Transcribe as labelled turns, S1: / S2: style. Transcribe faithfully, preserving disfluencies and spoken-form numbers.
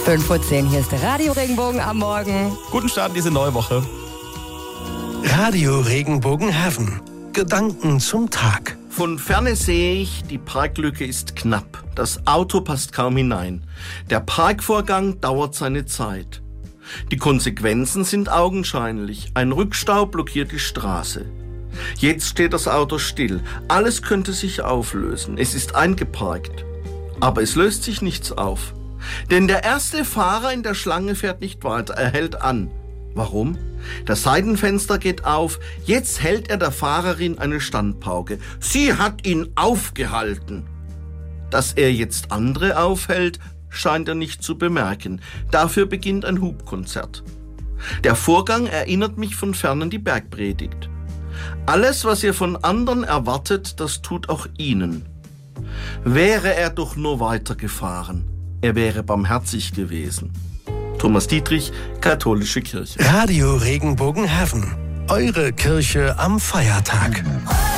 S1: fünf Uhr zehn, hier ist der Radio Regenbogen am Morgen.
S2: Guten Start in diese neue Woche.
S3: Radio Regenbogen Heaven. Gedanken zum Tag.
S4: Von Ferne sehe ich, die Parklücke ist knapp. Das Auto passt kaum hinein. Der Parkvorgang dauert seine Zeit. Die Konsequenzen sind augenscheinlich. Ein Rückstau blockiert die Straße. Jetzt steht das Auto still. Alles könnte sich auflösen. Es ist eingeparkt. Aber es löst sich nichts auf. Denn der erste Fahrer in der Schlange fährt nicht weiter. Er hält an. Warum? Das Seitenfenster geht auf. Jetzt hält er der Fahrerin eine Standpauke. Sie hat ihn aufgehalten. Dass er jetzt andere aufhält, scheint er nicht zu bemerken. Dafür beginnt ein Hubkonzert. Der Vorgang erinnert mich von fern an die Bergpredigt. Alles, was ihr von anderen erwartet, das tut auch ihnen. Wäre er doch nur weitergefahren. Er wäre barmherzig gewesen. Thomas Dietrich, Katholische Kirche.
S3: Radio Regenbogen Heaven. Eure Kirche am Feiertag.